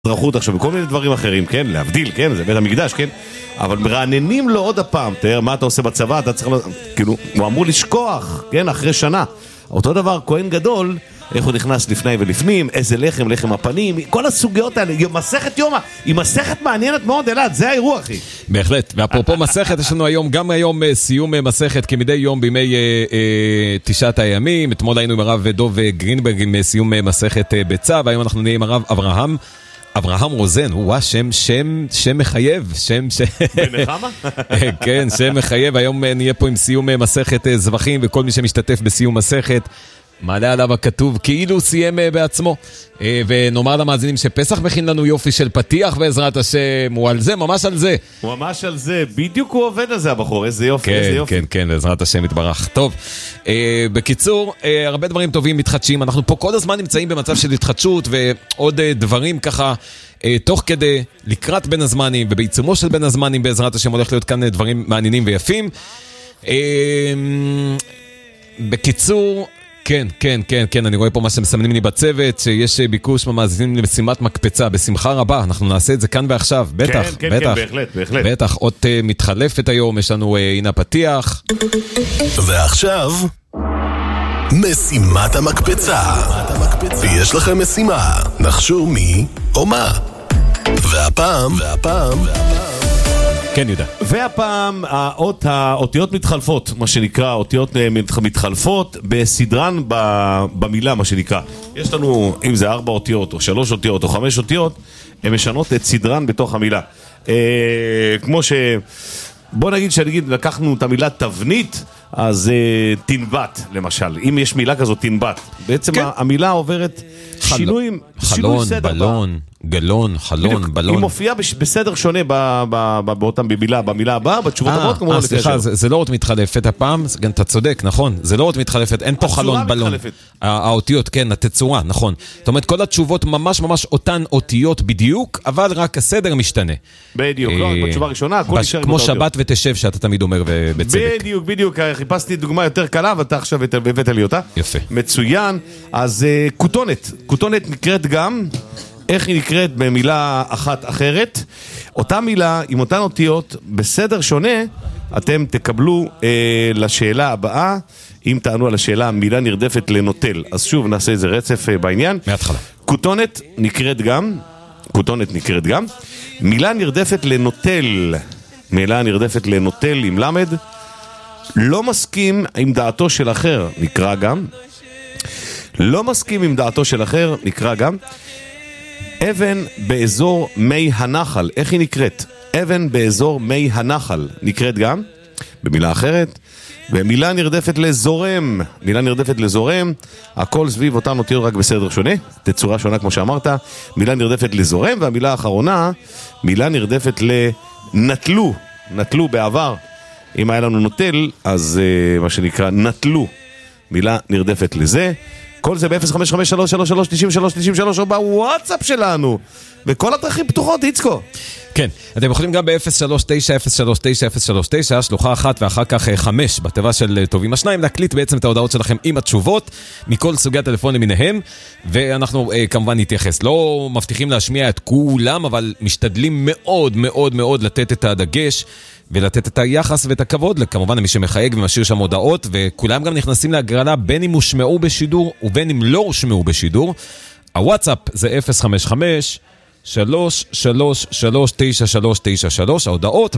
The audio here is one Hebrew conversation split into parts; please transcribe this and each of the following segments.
אזרחות עכשיו וכל מיני דברים אחרים, כן? להבדיל, כן? זה בית המקדש, כן? אבל מרעננים לו עוד הפעם, תראה, מה אתה עושה בצבא? אתה צריך, כאילו, הוא אמור לשכוח, כן? אחרי שנה. אותו דבר, כהן גדול, איך הוא נכנס לפני ולפנים, איזה לחם, לחם הפנים, כל הסוגיות האלה, מסכת יומא, היא מסכת מעניינת מאוד, אלעד, זה האירוע, אחי. בהחלט, ואפרופו מסכת, יש לנו היום, גם היום סיום מסכת, כמדי יום בימי תשעת הימים, אתמול היינו עם הרב דוב גרינברג עם סיום מסכת בצו, והיום אנחנו נהיה עם הרב אברהם רוזן, שם מחייב, בנחמה? כן, שם מחייב, היום נהיה פה עם סיום מסכת זבחים, וכל מי שמשתתף בסיום מסכת, מעלה עליו הכתוב כאילו סיים בעצמו. ונאמר למאזינים שפסח מכין לנו יופי של פתיח בעזרת השם, הוא על זה, ממש על זה. הוא ממש על זה, בדיוק הוא עובד על זה הבחור, איזה יופי, כן, איזה יופי. כן, כן, בעזרת השם יתברך. טוב, בקיצור, הרבה דברים טובים מתחדשים, אנחנו פה כל הזמן נמצאים במצב של התחדשות, ועוד דברים ככה, תוך כדי לקראת בין הזמנים, ובעיצומו של בין הזמנים בעזרת השם הולך להיות כאן דברים מעניינים ויפים. בקיצור, כן, אני רואה פה מה שמסמנים לי בצוות, שיש ביקוש ממאזינים למשימת מקפצה, בשמחה רבה, אנחנו נעשה את זה כאן ועכשיו, בטח, כן, בהחלט. בטח, עוד מתחלפת היום, יש לנו הנה פתיח. ועכשיו, משימת המקפצה. יש לכם משימה, נחשו מי או מה. והפעם, כן, יהודה. והפעם האותיות מתחלפות, מה שנקרא, אותיות מתחלפות בסדרן במילה, מה שנקרא. יש לנו, אם זה 4 אותיות, או 3 אותיות, או 5 אותיות, הן משנות את סדרן בתוך המילה. כמו ש... בוא נגיד לקחנו את המילה תבנית, אז תנבט, למשל. אם יש מילה כזאת, תנבט. בעצם כן. המילה עוברת שינויים, חלון, בלון, גלון, חלון, בלון. היא מופיעה בסדר שונה במילה הבאה, בתשובות הבאות כמובן. סליחה, זה לא עוד מתחלפת הפעם, אתה צודק, נכון, זה לא עוד מתחלפת, אין פה חלון, בלון. האותיות, כן, התצורה, נכון. זאת אומרת, כל התשובות ממש אותן אותיות בדיוק, אבל רק הסדר משתנה. בדיוק, לא, בתשובה הראשונה, כמו שבת ותשב שאתה תמיד אומר בצדק. בדיוק, חיפשתי דוגמה יותר קלה, ואתה עכשיו הבאת לי אותה. יפה. מצוין. אז כותונת נקראת גם, איך היא נקראת במילה אחת אחרת? אותה מילה עם אותן אותיות בסדר שונה, אתם תקבלו לשאלה הבאה, אם תענו על השאלה מילה נרדפת לנוטל. אז שוב נעשה איזה רצף בעניין. מההתחלה. כותונת נקראת גם, מילה נרדפת לנוטל, עם למד, לא מסכים עם דעתו של אחר, נקרא גם. אבן באזור מי הנחל, איך היא נקראת? אבן באזור מי הנחל, נקראת גם, במילה אחרת. ומילה נרדפת לזורם, הכל סביב אותן אותיות רק בסדר שונה, תצורה שונה כמו שאמרת. מילה נרדפת לזורם, והמילה האחרונה, מילה נרדפת לנטלו, נטלו בעבר. אם היה לנו נוטל, אז מה שנקרא נטלו, מילה נרדפת לזה. כל זה ב-055-333-93-93 או בוואטסאפ שלנו. וכל הדרכים פתוחות, יצקו. כן, אתם יכולים גם ב-039-039-039, שלוחה 1 ואחר כך 5, בתיבה של טובים השניים, להקליט בעצם את ההודעות שלכם עם התשובות, מכל סוגי הטלפון למיניהם, ואנחנו כמובן נתייחס. לא מבטיחים להשמיע את כולם, אבל משתדלים מאוד לתת את הדגש, ולתת את היחס ואת הכבוד, כמובן למי שמחייג ומשאיר שם הודעות, וכולם גם נכנסים להגרלה בין אם הושמעו בשידור ובין אם לא הושמעו בשידור. הוואטסאפ זה 055-333-9393, ההודעות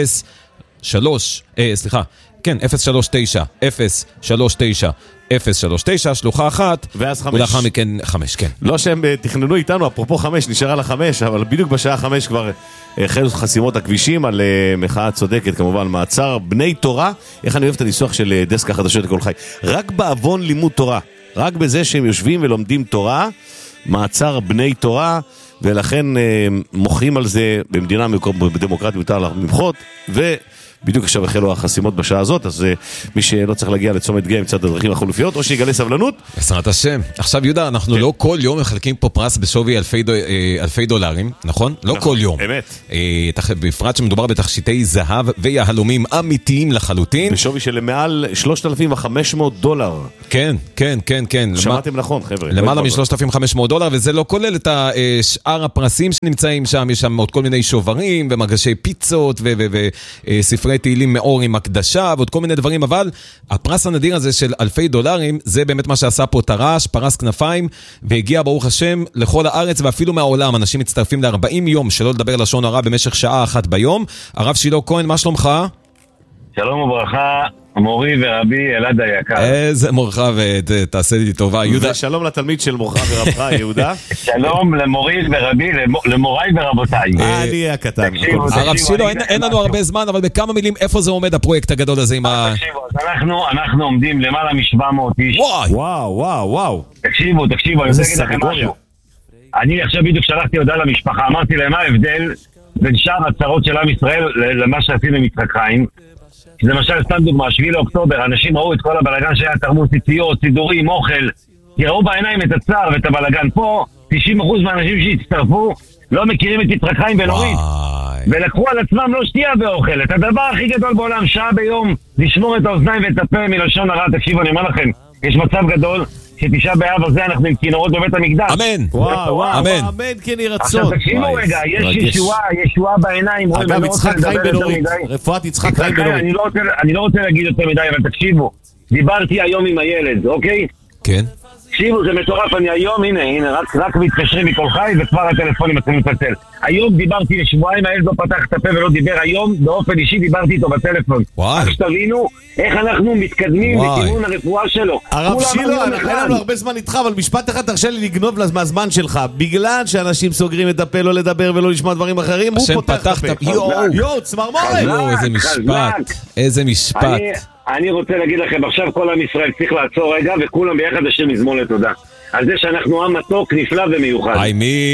ב-039-039-039, שלוחה 1 ואז 5 ולאחר מכן 5, כן. לא שהם תכננו איתנו, אפרופו 5, נשארה ל5, אבל בדיוק בשעה 5 כבר החלו חסימות הכבישים על מחאה צודקת, כמובן מעצר בני תורה. איך אני אוהב את הניסוח של דסק החדשות לכל חי, רק בעוון לימוד תורה, רק בזה שהם יושבים ולומדים תורה, מעצר בני תורה, ולכן מוחים על זה. במדינה דמוקרטית מותר למחות, בדיוק עכשיו החלו החסימות בשעה הזאת, אז מי שלא צריך להגיע לצומת גאה מצד הדרכים החלופיות, או שיגלה סבלנות. בעזרת השם. עכשיו יהודה, אנחנו לא כל יום מחלקים פה פרס בשווי אלפי דולרים, נכון? לא כל יום. אמת. בפרט שמדובר בתכשיטי זהב ויהלומים אמיתיים לחלוטין. בשווי של מעל $3,500. כן, כן, כן, כן. שמעתם נכון, חבר'ה. למעלה $3,500, וזה לא כולל את שאר הפרסים שנמצאים שם, יש שם עוד כל מיני שוברים ומגשי פיצות וספרי תהילים מאור עם הקדשה ועוד כל מיני דברים, אבל הפרס הנדיר הזה של $1,000, זה באמת מה שעשה פה תרש, פרס כנפיים, והגיע ברוך השם לכל הארץ ואפילו מהעולם. אנשים מצטרפים ל-40 יום, שלא לדבר לשון הרע, במשך שעה אחת ביום. הרב שילה כהן, מה שלומך? שלום וברכה, מורי ורבי אלעד היקר. איזה מורך, ותעשה לי טובה, יהודה. ושלום לתלמיד של מורך ורבך, יהודה. שלום למורי ורבי, למוריי ורבותיי. אני הקטן. הרב שילה, אין לנו הרבה זמן, אבל בכמה מילים, איפה זה עומד הפרויקט הגדול הזה עם ה... תקשיבו, אנחנו עומדים למעלה מ-700 איש. וואו. תקשיבו, אני רוצה להגיד לכם משהו. אני עכשיו בדיוק שלחתי הודעה למשפחה, אמרתי להם מה ההבדל בין שאר הצרות של עם ישראל למה שעשינו עם יצחק חיים. למשל, סתם דוגמה, 7 לאוקטובר, אנשים ראו את כל הבלגן שהיה, תרמו ציציות, סידורים, אוכל, יראו בעיניים את הצער ואת הבלגן. פה 90% מהאנשים שהצטרפו לא מכירים את יצחק חיים ונורית, ולקחו על עצמם לא שתייה ואוכל. את הדבר הכי גדול בעולם, שעה ביום, לשמור את האוזניים ואת הפה מלשון הרע. תקשיבו, אני אומר לכם, יש מצב גדול שתשעה באב הזה אנחנו עם כינורות בבית המקדש. אמן. אמן, כן יהי רצון. עכשיו תקשיבו רגע, יש ישועה בעיניים. אגב, יצחק חיים בנורית, רפואת יצחק חיים בנורית. אני לא רוצה להגיד יותר מדי, אבל תקשיבו, דיברתי היום עם הילד, אוקיי? כן. תקשיבו, זה מטורף, אני היום, הנה, רק מתקשרים מכל חי וכבר הטלפונים מתחילים לצלצל. היום דיברתי לשבועיים, הילד לא פתח את הפה ולא דיבר, היום באופן אישי דיברתי איתו בטלפון. רק שתבינו איך אנחנו מתקדמים לכיוון הרפואה שלו. הרב שילה, אין לנו הרבה זמן איתך, אבל משפט אחד תרשה לי לגנוב מהזמן שלך. בגלל שאנשים סוגרים את הפה, לא לדבר ולא לשמוע דברים אחרים, הוא פותח את הפה. יואו, צמרמורת. איזה משפט. אני רוצה להגיד לכם, עכשיו כל עם ישראל צריך לעצור רגע, וכולם ביחד השם מזמון לתודה. על זה שאנחנו עם מתוק, נפלא ומיוחד.